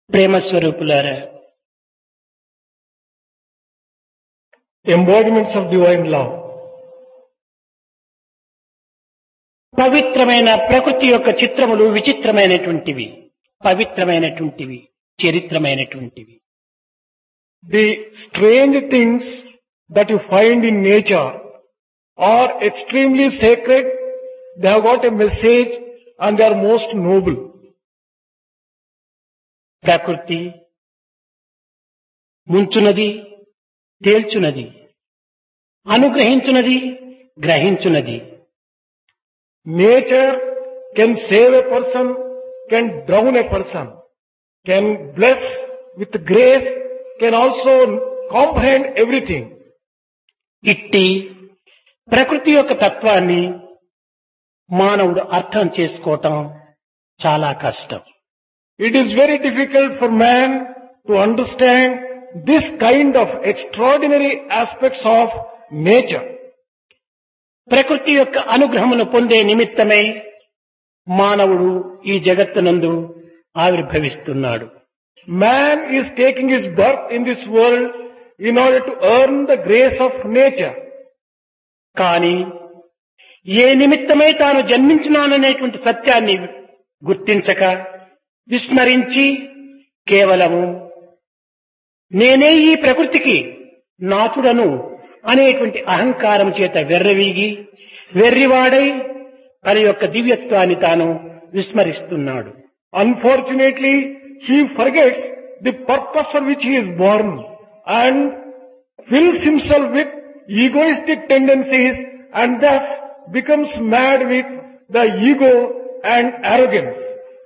ప్రేమ స్వరూపులారా, embodiments of divine love. పవిత్రమైన ప్రకృతి యొక్క చిత్రములు విచిత్రమైనటువంటివి, పవిత్రమైనటువంటివి, చరిత్రమైనటువంటివి. The strange things that you find in nature are extremely sacred, they have got a message and they are most noble. ప్రకృతి ముంచునది, తేల్చునది, అనుగ్రహించునది, గ్రహించునది. Nature can save a person, can drown a person, can bless with grace, can also comprehend everything. ఇట్టి ప్రకృతి యొక్క తత్వాన్ని మానవుడు అర్థం చేసుకోవటం చాలా కష్టం. It is very difficult for man to understand this kind of extraordinary aspects of nature. ప్రకృతి యొక్క అనుగ్రహమును పొందే నిమిత్తమై మానవుడు ఈ జగత్తునందు ఆవిర్భవిస్తున్నాడు. Man is taking his birth in this world in order to earn the grace of nature. కానీ ఏ నిమిత్తమై తాను జన్మించినాననేటువంటి సత్యాన్ని గుర్తించక విస్మరించి కేవలము నేనే ఈ ప్రకృతికి నాథుడను అనేటువంటి అహంకారం చేత వెర్రవీగి వెర్రివాడై తన యొక్క దివ్యత్వాన్ని తాను విస్మరిస్తున్నాడు. Unfortunately, he forgets the purpose for which he is born and fills himself with egoistic tendencies and thus becomes mad with the ego and arrogance.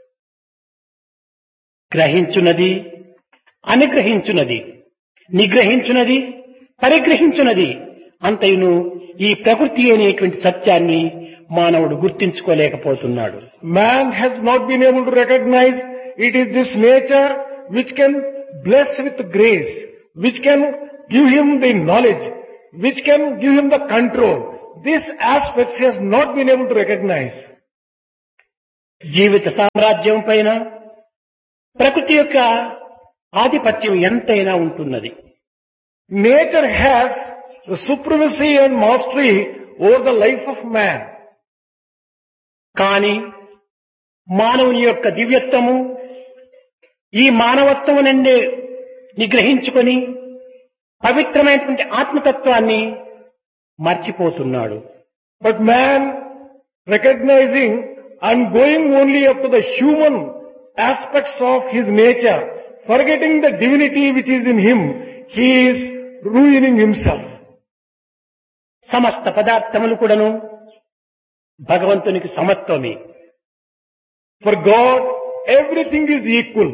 గ్రహించునది, అనుగ్రహించునది, నిగ్రహించునది, పరిగ్రహించునది అంతయును ఈ ప్రకృతి అనేటువంటి సత్యాన్ని మానవుడు గుర్తించుకోలేకపోతున్నాడు. Man has not been able to recognize it is this nature which can bless with grace, which can give him the knowledge, which can give him the control. This aspect he has not been able to recognize. జీవిత సామ్రాజ్యం పైన ప్రకృతి యొక్క ఆధిపత్యం ఎంతైనా ఉంటున్నది. Nature has the supremacy and mastery over the life of man. కానీ మానవుని యొక్క దివ్యత్వము ఈ మానవత్వము నుండి నిగ్రహించుకొని పవిత్రమైనటువంటి ఆత్మతత్వాన్ని మర్చిపోతున్నాడు. But man, recognizing and going only up to the human aspects of his nature, forgetting the divinity which is in him, he is ruining himself. సమస్త పదార్థములు కూడాను భగవంతునికి సమత్వమే. For God, everything is equal.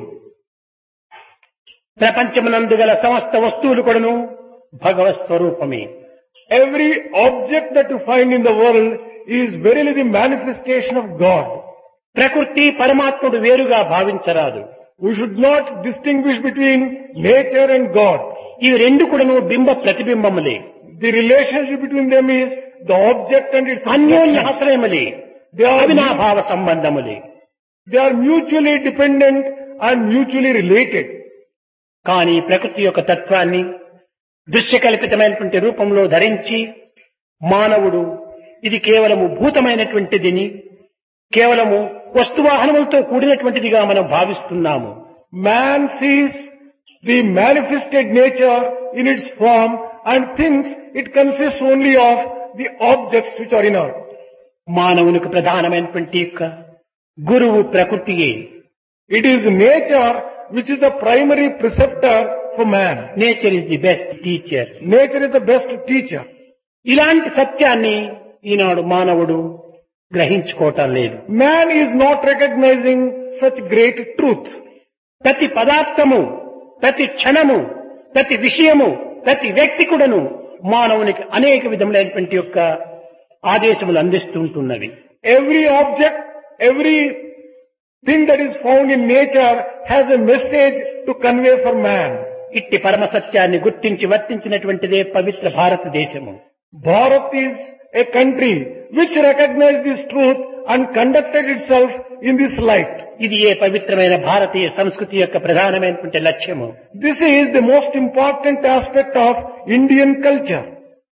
ప్రపంచమునందు గల సమస్త వస్తువులు కూడాను భగవత్ స్వరూపమే. Every object that you find in the world is verily the manifestation of God. ప్రకృతి పరమాత్ముడు వేరుగా భావించరాదు. We should not distinguish between nature and God. ఇవి రెండు కూడాను బింబ ప్రతిబింబములే. The relationship between them is the object and its అన్యోన్య reflection. ఆశ్రయములే, They అవినాభావ సంబంధములే. are mutually dependent and mutually related. కానీ ప్రకృతి యొక్క తత్వాన్ని దృశ్యకల్పితమైనటువంటి రూపంలో ధరించి మానవుడు ఇది కేవలము భూతమైనటువంటిదిని, కేవలము వస్తువాహనములతో కూడినటువంటిదిగా మనం భావిస్తున్నాము. Man sees the manifested nature in its form and thinks it consists only of the objects which are inert. మానవునికి ప్రధానమైనటువంటి యొక్క గురువు ప్రకృతియే. It is nature which is the primary preceptor for man. Nature is the best teacher. Nature is the best teacher. ఇలాంటి సత్యాన్ని ఈనాడు మానవుడు గ్రహించుకోవటం లేదు. Man is not recognizing such great truth. ప్రతి పదార్థము, ప్రతి క్షణము, ప్రతి విషయము, ప్రతి వ్యక్తి కూడాను మానవునికి అనేక విధములైనటువంటి యొక్క ఆదేశములు అందిస్తుంటున్నవి. Every object, every thing that is found in nature has a message to convey for man. ఇట్టి పరమ సత్యాన్ని గుర్తించి వర్తించినటువంటిదే పవిత్ర భారతదేశము. Bharat is a country which recognizes this truth and conducted itself in this light. ఇది ఏ పవిత్రమైన భారతీయ సంస్కృతి యొక్క ప్రధానమైనటువంటి లక్ష్యము. This is the most important aspect of Indian culture.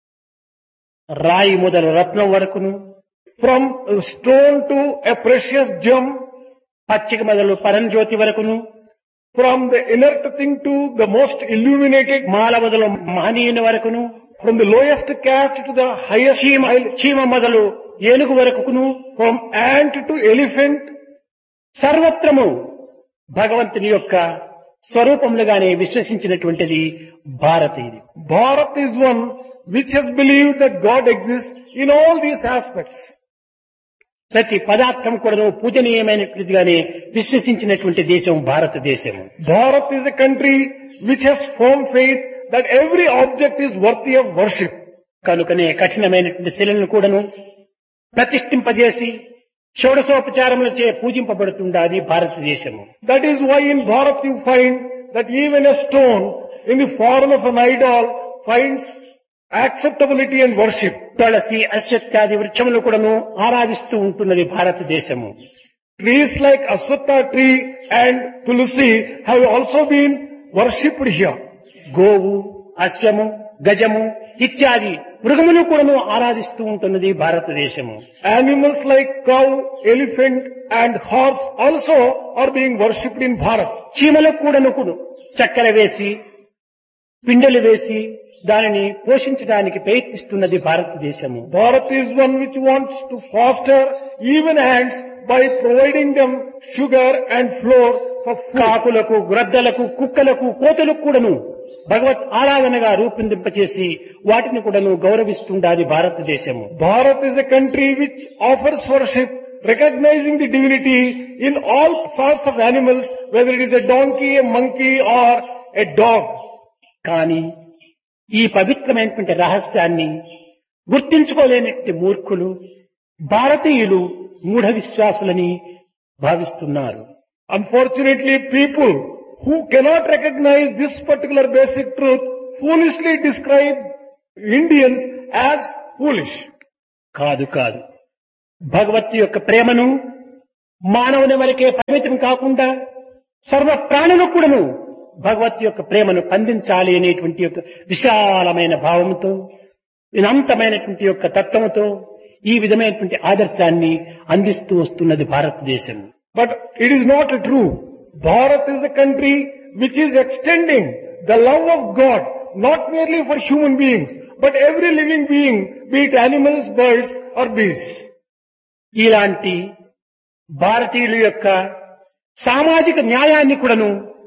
రాయి మొదలు రత్నం వరకును, From a stone to a precious gem, పచ్చిక మొదలు పరంజ్యోతి వరకును, from the inert thing to the most illuminated, మాల మొదలు మహనీయుని వరకును, from the lowest caste to the highest, చీమ మొదలు ఏనుగు వరకును, from ant to elephant, సర్వత్రము భగవంతుని యొక్క స్వరూపములుగానే విశ్వసించినటువంటిది భారతీయుది. Bharat is one which has believed that God exists in all these aspects. ప్రతి పదార్థం కూడా పూజనీయమైనటువంటిదిగానే విశ్వసించినటువంటి దేశం భారతదేశం. Bharat is a country which has firm faith that every object is worthy of worship. కనుకనే కఠినమైనటువంటి శిలను కూడాను ప్రతిష్ఠింపజేసి షోడశోపచారములచే పూజింపబడుతుండాది భారతదేశము. That is why in Bharat you find that even a stone in the form of an idol finds acceptability and worship. తులసి, అశ్వత్థాది వృక్షములు కూడాను ఆరాధిస్తూ ఉంటున్నది భారతదేశము. Trees like Aswatha tree and Tulsi have also been worshipped here. గోవు, అశ్వము, గజము ఇత్యాది మృగములు కూడాను ఆరాధిస్తూ ఉంటున్నది భారతదేశము. Animals like cow, elephant and horse also are being worshipped in Bharat. చీమలకు కూడాను చక్కెర వేసి, పిండెలు వేసి దానిని పోషించడానికి ప్రయత్నిస్తున్నది భారతదేశము. Bharat is one which wants to foster even ants by providing them sugar and flour for food. కాకులకు, గ్రద్దలకు, కుక్కలకు, కోతులకు కూడాను భగవత్ ఆరాధనగా రూపొందింపచేసి వాటిని కూడాను గౌరవిస్తుండాది భారతదేశము. Bharat is a country which offers worship, recognizing the divinity in all sorts of animals, whether it is a donkey, a monkey or a dog. కానీ ఈ పవిత్రమైనటువంటి రహస్యాన్ని గుర్తించుకోలేనటువంటి మూర్ఖులు భారతీయులు మూఢ విశ్వాసులని భావిస్తున్నారు. Unfortunately, people who cannot recognize this particular basic truth foolishly describe Indians as foolish. కాదు కాదు, భగవత్ యొక్క ప్రేమను మానవుని వరకే పరిమితం కాకుండా సర్వ ప్రాణులకు కూడాను భగవత్ యొక్క ప్రేమను పండించాలి అనేటువంటి యొక్క విశాలమైన భావంతో, వినంతమైనటువంటి యొక్క తత్వముతో ఈ విధమైనటువంటి ఆదర్శాన్ని అందిస్తూ వస్తున్నది భారతదేశం. But it is not true. Bharat is a country which is extending the love of God not merely for human beings, but every living being, be it animals, birds or beasts. ఇలాంటి భారతీయుల యొక్క సామాజిక న్యాయాన్ని కూడాను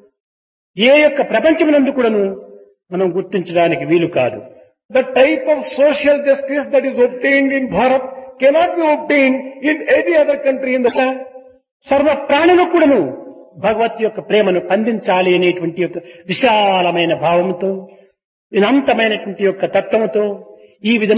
ఏ యొక్క ప్రపంచమునందు కూడాను మనం గుర్తించడానికి వీలు కాదు. The type of social justice that is obtained in Bharat cannot be obtained in any other country in the world. సర్వ ప్రాణులకు కూడాను భగవత్ యొక్క ప్రేమను పండించాలి అనేటువంటి యొక్క విశాలమైన భావంతో, వినంతమైనటువంటి యొక్క తత్వముతో ఈ విధంగా